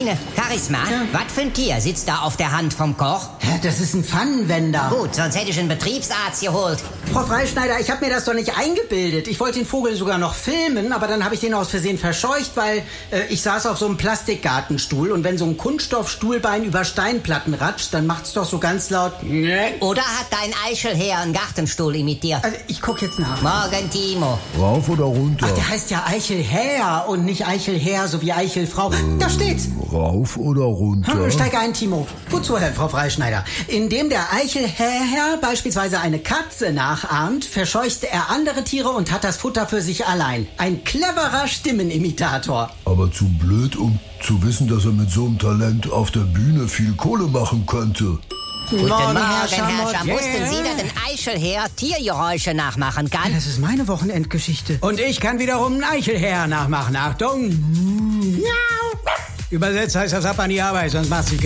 Biene, Charisma, Ja. was für ein Tier sitzt da auf der Hand vom Koch? Hä, das ist ein Pfannenwender. Gut, sonst hätte ich einen Betriebsarzt geholt. Frau Freischneider, ich habe mir das doch nicht eingebildet. Ich wollte den Vogel sogar noch filmen, aber dann habe ich den aus Versehen verscheucht, weil ich saß auf so einem Plastikgartenstuhl und wenn so ein Kunststoffstuhlbein über Steinplatten ratscht, dann macht's doch so ganz laut. Oder hat dein Eichelherr einen Gartenstuhl imitiert? Also ich guck jetzt nach. Morgen, Timo. Rauf oder runter? Ach, der heißt ja Eichelherr und nicht Eichelherr, so wie Eichelfrau. Da steht's. Rauf oder runter? Steig ein, Timo. Wozu, Frau Freischneider? Indem der Eichelherr beispielsweise eine Katze nachahmt, verscheucht er andere Tiere und hat das Futter für sich allein. Ein cleverer Stimmenimitator. Aber zu blöd, um zu wissen, dass er mit so einem Talent auf der Bühne viel Kohle machen könnte. Guten Morgen, Herr Schamott. Scham. Wussten Sie, dass ein Eichelherr Tiergeräusche nachmachen kann? Das ist meine Wochenendgeschichte. Und ich kann wiederum einen Eichelherr nachmachen. Achtung. Übersetzt heißt das ab an die Arbeit, sonst macht sich